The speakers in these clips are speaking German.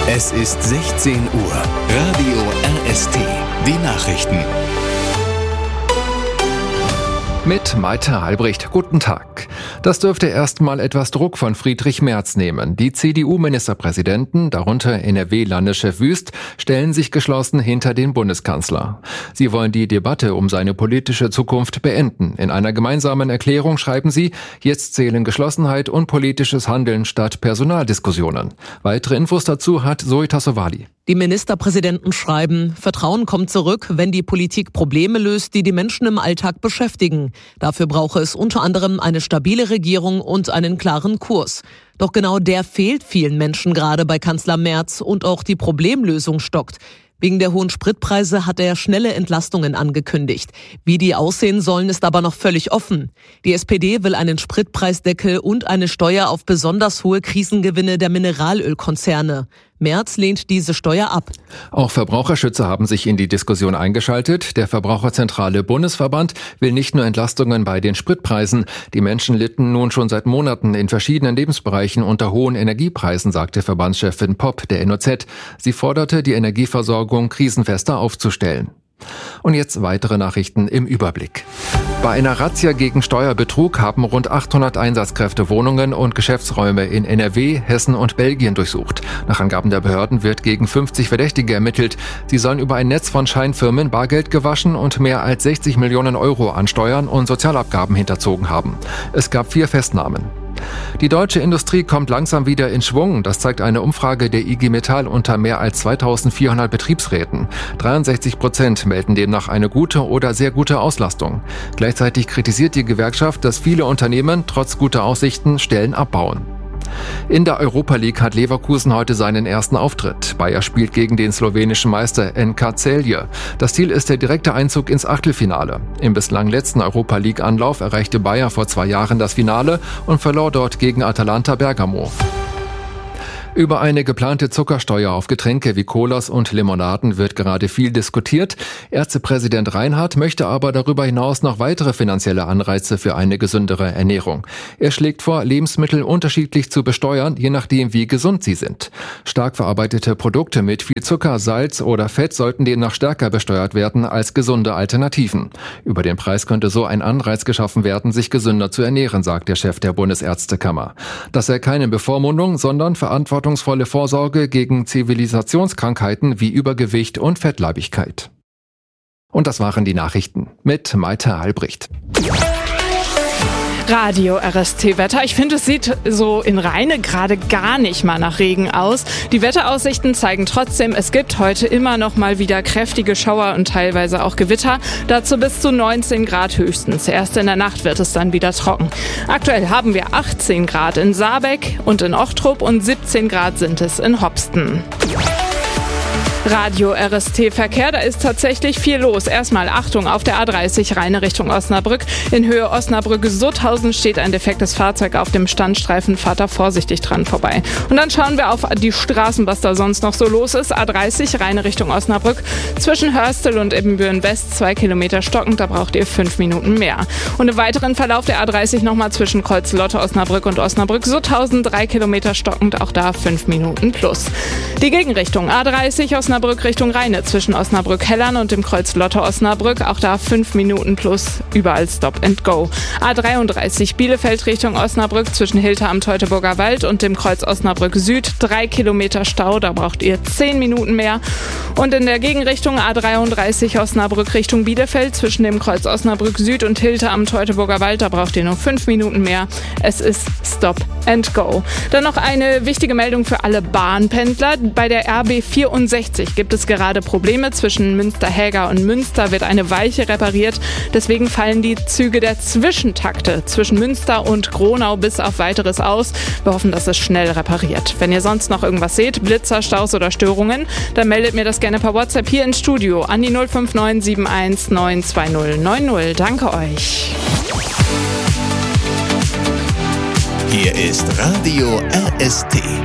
Es ist 16 Uhr. Radio RST. Die Nachrichten. Mit Malte Albrecht. Guten Tag. Das dürfte erstmal etwas Druck von Friedrich Merz nehmen. Die CDU-Ministerpräsidenten, darunter NRW-Landeschef Wüst, stellen sich geschlossen hinter den Bundeskanzler. Sie wollen die Debatte um seine politische Zukunft beenden. In einer gemeinsamen Erklärung schreiben sie, jetzt zählen Geschlossenheit und politisches Handeln statt Personaldiskussionen. Weitere Infos dazu hat Zoe Tassovali. Die Ministerpräsidenten schreiben, Vertrauen kommt zurück, wenn die Politik Probleme löst, die die Menschen im Alltag beschäftigen. Dafür brauche es unter anderem eine stabile Regierung und einen klaren Kurs. Doch genau der fehlt vielen Menschen gerade bei Kanzler Merz und auch die Problemlösung stockt. Wegen der hohen Spritpreise hat er schnelle Entlastungen angekündigt. Wie die aussehen sollen, ist aber noch völlig offen. Die SPD will einen Spritpreisdeckel und eine Steuer auf besonders hohe Krisengewinne der Mineralölkonzerne. Merz lehnt diese Steuer ab. Auch Verbraucherschützer haben sich in die Diskussion eingeschaltet. Der Verbraucherzentrale Bundesverband will nicht nur Entlastungen bei den Spritpreisen. Die Menschen litten nun schon seit Monaten in verschiedenen Lebensbereichen unter hohen Energiepreisen, sagte Verbandschefin Popp der NOZ. Sie forderte, die Energieversorgung krisenfester aufzustellen. Und jetzt weitere Nachrichten im Überblick. Bei einer Razzia gegen Steuerbetrug haben rund 800 Einsatzkräfte Wohnungen und Geschäftsräume in NRW, Hessen und Belgien durchsucht. Nach Angaben der Behörden wird gegen 50 Verdächtige ermittelt. Sie sollen über ein Netz von Scheinfirmen Bargeld gewaschen und mehr als 60 Millionen Euro an Steuern und Sozialabgaben hinterzogen haben. Es gab 4 Festnahmen. Die deutsche Industrie kommt langsam wieder in Schwung. Das zeigt eine Umfrage der IG Metall unter mehr als 2400 Betriebsräten. 63% melden demnach eine gute oder sehr gute Auslastung. Gleichzeitig kritisiert die Gewerkschaft, dass viele Unternehmen trotz guter Aussichten Stellen abbauen. In der Europa League hat Leverkusen heute seinen ersten Auftritt. Bayer spielt gegen den slowenischen Meister NK Celje. Das Ziel ist der direkte Einzug ins Achtelfinale. Im bislang letzten Europa League Anlauf erreichte Bayer vor 2 Jahren das Finale und verlor dort gegen Atalanta Bergamo. Über eine geplante Zuckersteuer auf Getränke wie Colas und Limonaden wird gerade viel diskutiert. Ärztepräsident Reinhardt möchte aber darüber hinaus noch weitere finanzielle Anreize für eine gesündere Ernährung. Er schlägt vor, Lebensmittel unterschiedlich zu besteuern, je nachdem wie gesund sie sind. Stark verarbeitete Produkte mit viel Zucker, Salz oder Fett sollten demnach stärker besteuert werden als gesunde Alternativen. Über den Preis könnte so ein Anreiz geschaffen werden, sich gesünder zu ernähren, sagt der Chef der Bundesärztekammer. Das sei keine Bevormundung, sondern verantwortungsvolle Vorsorge gegen Zivilisationskrankheiten wie Übergewicht und Fettleibigkeit. Und das waren die Nachrichten mit Malte Albrecht. Radio RST Wetter. Ich finde, es sieht so in Rheine gerade gar nicht mal nach Regen aus. Die Wetteraussichten zeigen trotzdem, es gibt heute immer noch mal wieder kräftige Schauer und teilweise auch Gewitter. Dazu bis zu 19 Grad höchstens. Erst in der Nacht wird es dann wieder trocken. Aktuell haben wir 18 Grad in Saarbeck und in Ochtrup und 17 Grad sind es in Hopsten. Radio RST Verkehr, da ist tatsächlich viel los. Erstmal Achtung auf der A30 Rheine Richtung Osnabrück. In Höhe Osnabrück-Sutthausen steht ein defektes Fahrzeug auf dem Standstreifen. Fahrt da vorsichtig dran vorbei. Und dann schauen wir auf die Straßen, was da sonst noch so los ist. A30 Rheine Richtung Osnabrück. Zwischen Hörstel und Ibbenbüren West 2 Kilometer stockend, da braucht ihr 5 Minuten mehr. Und im weiteren Verlauf der A30 nochmal zwischen Kreuz-Lotte, Osnabrück und Osnabrück-Sutthausen 3 Kilometer stockend, auch da 5 Minuten plus. Die Gegenrichtung A30 Osnabrück Richtung Rheine zwischen Osnabrück-Hellern und dem Kreuz Lotte-Osnabrück. Auch da 5 Minuten plus, überall Stop and Go. A33 Bielefeld Richtung Osnabrück zwischen Hilter am Teutoburger Wald und dem Kreuz Osnabrück Süd 3 Kilometer Stau, da braucht ihr 10 Minuten mehr. Und in der Gegenrichtung A33 Osnabrück Richtung Bielefeld zwischen dem Kreuz Osnabrück Süd und Hilter am Teutoburger Wald, da braucht ihr nur 5 Minuten mehr. Es ist Stop and Go. Dann noch eine wichtige Meldung für alle Bahnpendler. Bei der RB 64 gibt es gerade Probleme. Zwischen Münster-Häger und Münster wird eine Weiche repariert. Deswegen fallen die Züge der Zwischentakte zwischen Münster und Gronau bis auf Weiteres aus. Wir hoffen, dass es schnell repariert. Wenn ihr sonst noch irgendwas seht, Blitzer, Staus oder Störungen, dann meldet mir das gerne per WhatsApp hier ins Studio an die 059 71 920 90. Danke euch. Hier ist Radio RST.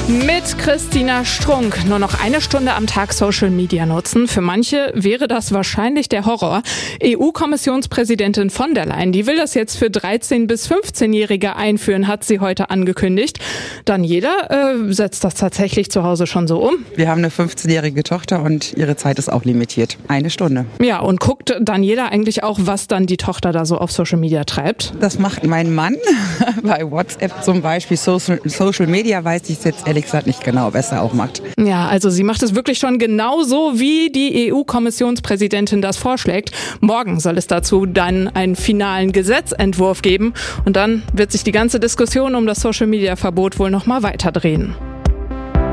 Mit Christina Strunk. Nur noch eine Stunde am Tag Social Media nutzen. Für manche wäre das wahrscheinlich der Horror. EU-Kommissionspräsidentin von der Leyen, die will das jetzt für 13- bis 15-Jährige einführen, hat sie heute angekündigt. Daniela setzt das tatsächlich zu Hause schon so um. Wir haben eine 15-jährige Tochter und ihre Zeit ist auch limitiert. Eine Stunde. Ja, und guckt Daniela eigentlich auch, was dann die Tochter da so auf Social Media treibt? Das macht mein Mann. Bei WhatsApp zum Beispiel, Social Media weiß ich es jetzt ehrlich gesagt nicht genau, was er auch macht. Ja, also sie macht es wirklich schon genauso, wie die EU-Kommissionspräsidentin das vorschlägt. Morgen soll es dazu dann einen finalen Gesetzentwurf geben und dann wird sich die ganze Diskussion um das Social-Media-Verbot wohl noch mal weiterdrehen.